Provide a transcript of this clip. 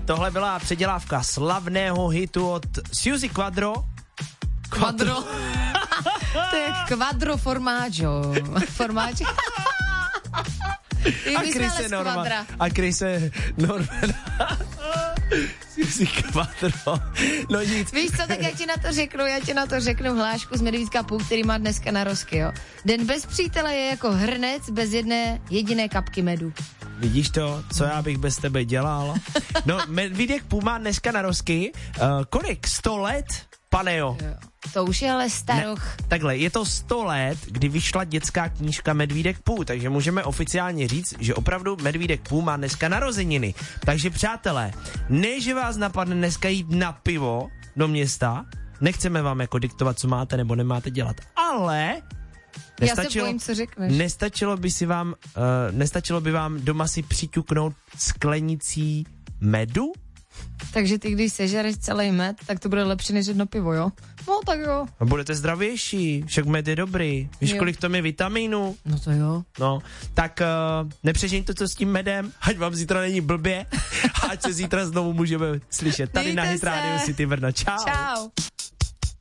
tohle byla předělávka slavného hitu od Suzy Quadro. To je quadro formaggio. Formaggio. A Chrise Norman. Suzy Quadro. No nic. Víš co, tak já ti na to řeknu hlášku z Medvídka Půl, který má dneska narozky, jo. Den bez přítele je jako hrnec bez jedné jediné kapky medu. Vidíš to, co já bych bez tebe dělal? No, Medvídek Půl má dneska narozky. Kolik? 100 let? Paneo. To už je ale staroch. Ne, takhle, je to 100 let, kdy vyšla dětská knížka Medvídek Půl, takže můžeme oficiálně říct, že opravdu Medvídek Půl má dneska narozeniny. Takže přátelé, ne, že vás napadne dneska jít na pivo do města, nechceme vám jako diktovat, co máte nebo nemáte dělat, ale já se bojím, co řekneš. Nestačilo by vám doma si přiťuknout sklenicí medu? Takže ty, když sežereš celý med, tak to bude lepší než jedno pivo, jo? No, tak jo. A budete zdravější, však med je dobrý. Víš, kolik to je vitamínu? No to jo. No, tak nepřežeňte to s tím medem, ať vám zítra není blbě, ať se zítra znovu můžeme slyšet tady na Hit Radio City Brno. Čau. Čau.